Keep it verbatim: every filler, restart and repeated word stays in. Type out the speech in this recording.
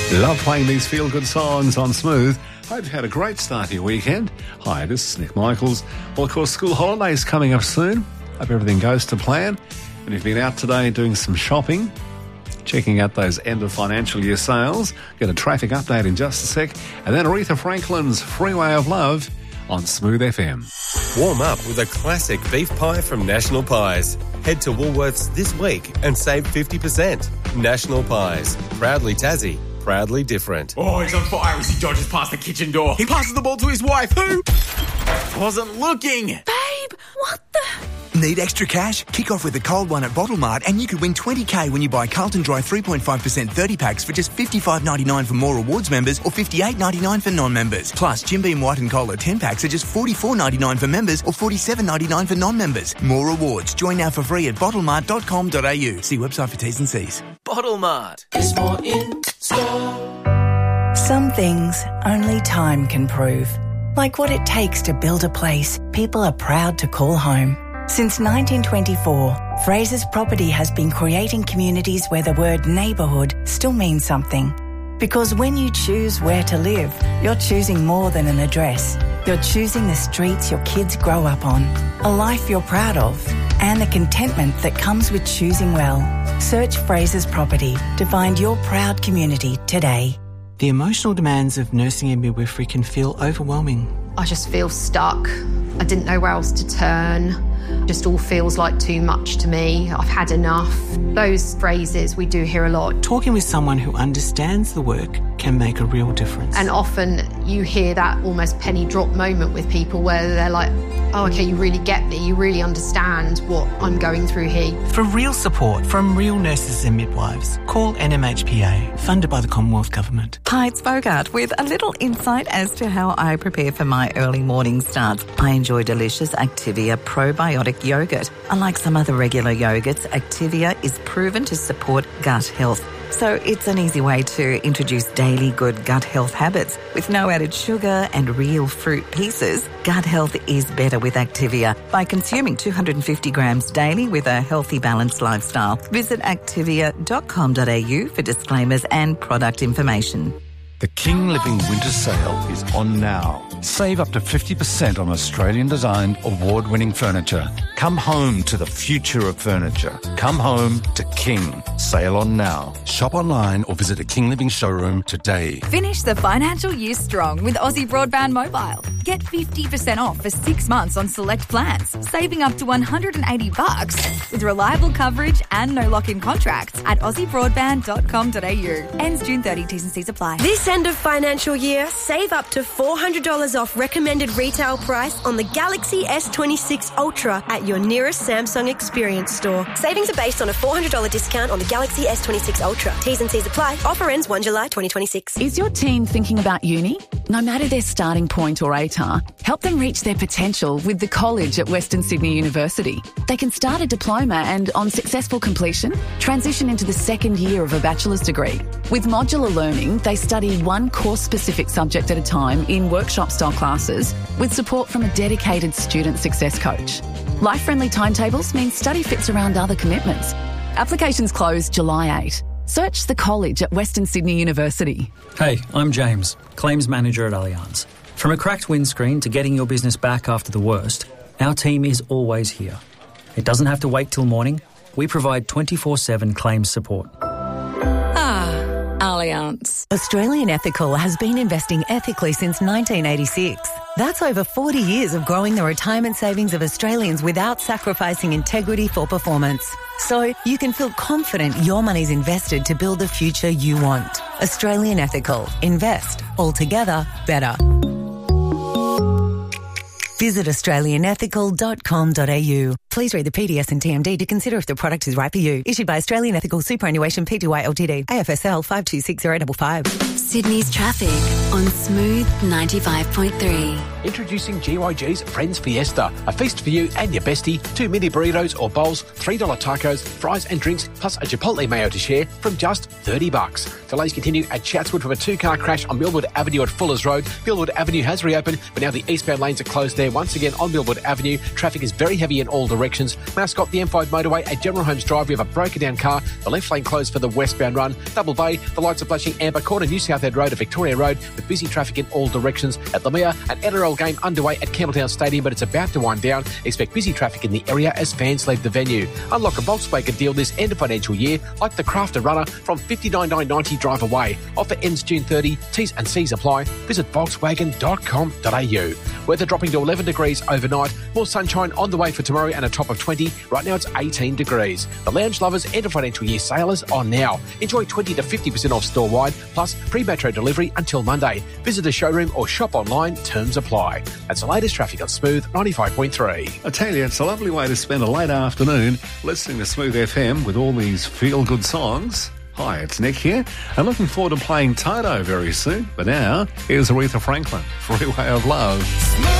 Love playing these feel-good songs on Smooth. Hope you had a great start to your weekend. Hi, this is Nick Michaels. Well, of course, school holidays coming up soon. Hope everything goes to plan. And you've been out today doing some shopping, checking out those end of financial year sales. Get a traffic update in just a sec. And then Aretha Franklin's Freeway of Love on Smooth F M. Warm up with a classic beef pie from National Pies. Head to Woolworths this week and save fifty percent. National Pies. Proudly Tassie. Proudly different. Oh, he's on fire as he dodges past the kitchen door. He passes the ball to his wife, who wasn't looking. Babe, what the... Need extra cash? Kick off with a cold one at Bottle Mart and you could win twenty k when you buy Carlton Dry three point five percent thirty packs for just fifty-five ninety-nine for More Rewards members or fifty-eight ninety-nine for non-members. Plus, Jim Beam White and Cola ten packs are just forty-four ninety-nine for members or forty-seven ninety-nine for non-members. More rewards. Join now for free at bottle mart dot com dot a u. See website for T's and C's. Bottle Mart. There's more in store. Some things only time can prove. Like what it takes to build a place people are proud to call home. Since nineteen twenty-four, Fraser's Property has been creating communities where the word neighbourhood still means something. Because when you choose where to live, you're choosing more than an address. You're choosing the streets your kids grow up on, a life you're proud of, and the contentment that comes with choosing well. Search Fraser's Property to find your proud community today. The emotional demands of nursing and midwifery can feel overwhelming. I just feel stuck. I didn't know where else to turn. Just all feels like too much to me. I've had enough. Those phrases we do hear a lot. Talking with someone who understands the work can make a real difference. And often you hear that almost penny drop moment with people where they're like, oh, okay, you really get me. You really understand what I'm going through here. For real support from real nurses and midwives, call N M H P A, funded by the Commonwealth Government. Hi, it's Bogart with a little insight as to how I prepare for my early morning starts. I enjoy delicious Activia probiotic yogurt. Unlike some other regular yogurts, Activia is proven to support gut health. So it's an easy way to introduce daily good gut health habits. With no added sugar and real fruit pieces, gut health is better with Activia by consuming two hundred fifty grams daily with a healthy, balanced lifestyle. Visit activia dot com dot a u for disclaimers and product information. The King Living Winter Sale is on now. Save up to fifty percent on Australian-designed, award-winning furniture. Come home to the future of furniture. Come home to King. Sale on now. Shop online or visit a King Living showroom today. Finish the financial year strong with Aussie Broadband Mobile. Get fifty percent off for six months on select plans, saving up to one hundred eighty bucks with reliable coverage and no lock-in contracts at aussie broadband dot com dot a u. Ends June thirtieth, T's and C's apply. This end of financial year, save up to four hundred dollars off recommended retail price on the Galaxy S twenty-six Ultra at your nearest Samsung Experience store. Savings are based on a four hundred dollars discount on the Galaxy S twenty-six Ultra. T's and C's apply. Offer ends first of July twenty twenty-six. Is your teen thinking about uni? No matter their starting point or A T A R, help them reach their potential with the college at Western Sydney University. They can start a diploma and, on successful completion, transition into the second year of a bachelor's degree. With modular learning, they study one course-specific subject at a time in workshop-style classes with support from a dedicated student success coach. Life-friendly timetables mean study fits around other commitments. Applications close July eighth. Search the college at Western Sydney University. Hey, I'm James, Claims Manager at Allianz. From a cracked windscreen to getting your business back after the worst, our team is always here. It doesn't have to wait till morning. We provide twenty-four seven claims support. Ah, Allianz. Australian Ethical has been investing ethically since nineteen eighty-six. That's over forty years of growing the retirement savings of Australians without sacrificing integrity for performance. So you can feel confident your money's invested to build the future you want. Australian Ethical. Invest. Altogether better. Visit australian ethical dot com dot a u. Please read the P D S and T M D to consider if the product is right for you. Issued by Australian Ethical Superannuation Pty Ltd. A F S L five two six zero five five. Sydney's traffic on Smooth ninety-five point three. Introducing G Y G's Friends Fiesta. A feast for you and your bestie. Two mini burritos or bowls, three dollar tacos, fries and drinks, plus a Chipotle mayo to share from just thirty bucks. Delays continue at Chatswood from a two-car crash on Millwood Avenue at Fuller's Road. Millwood Avenue has reopened, but now the eastbound lanes are closed there. Once again on Millwood Avenue, traffic is very heavy in all directions. directions. Mascot, the M five motorway at General Holmes Drive, we have a broken down car. The left lane closed for the westbound run. Double Bay, the lights are flashing amber. Corner New South Head Road at Victoria Road with busy traffic in all directions. At Lamia, an N R L game underway at Campbelltown Stadium, but it's about to wind down. Expect busy traffic in the area as fans leave the venue. Unlock a Volkswagen deal this end of financial year, like the Crafter Runner from fifty-nine thousand nine hundred ninety dollars drive away. Offer ends June thirtieth. T's and C's apply. Visit volkswagen dot com dot a u. Weather dropping to eleven degrees overnight. More sunshine on the way for tomorrow and a top of twenty. Right now it's eighteen degrees. The Lounge Lovers end of financial year sale is on now. Enjoy twenty to fifty percent off store-wide, plus pre-metro delivery until Monday. Visit a showroom or shop online. Terms apply. That's the latest traffic on Smooth ninety-five point three. I tell you, it's a lovely way to spend a late afternoon listening to Smooth F M with all these feel-good songs. Hi, it's Nick here, and looking forward to playing Toto very soon. But now, here's Aretha Franklin, Freeway of Love.